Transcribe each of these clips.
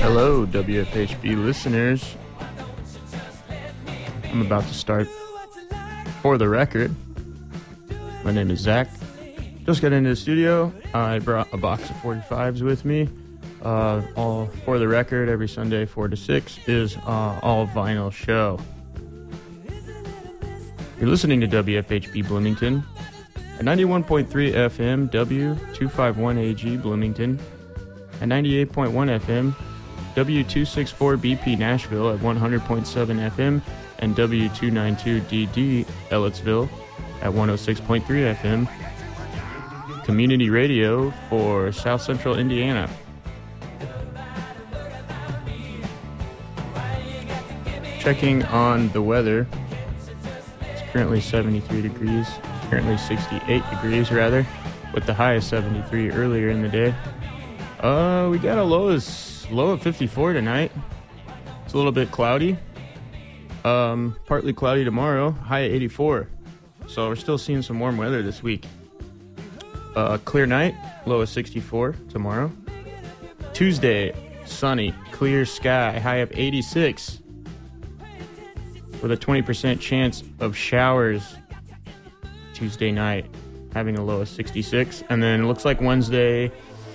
Hello, WFHB listeners. I'm about to start For the Record. My name is Zach. Just got into the studio. I brought a box of 45s with me. All For the Record, every Sunday 4 to 6 is all vinyl show. You're listening to WFHB Bloomington at 91.3 FM, W251AG Bloomington, at 98.1 FM, W264BP Nashville at 100.7 FM, and W292DD Ellettsville at 106.3 FM. Community radio for South Central Indiana. Checking on the weather. It's currently 73 degrees. Currently 68 degrees, rather, with the high of 73 earlier in the day. We got a low of 54 tonight. It's a little bit cloudy. Partly cloudy tomorrow, high of 84. So we're still seeing some warm weather this week. Clear night, low of 64 tomorrow. Tuesday, sunny, clear sky, high of 86. With a 20% chance of showers Tuesday night, having a low of 66. And then it looks like Wednesday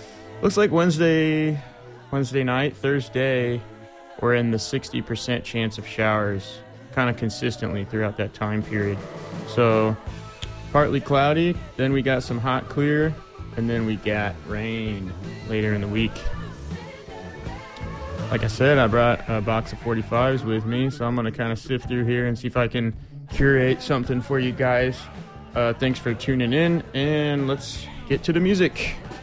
night, Thursday, we're in the 60% chance of showers kind of consistently throughout that time period. So partly cloudy, then we got some hot clear, and then we got rain later in the week. Like I said, I brought a box of 45s with me, so I'm going to kind of sift through here and see if I can curate something for you guys. Thanks for tuning in, and let's get to the music.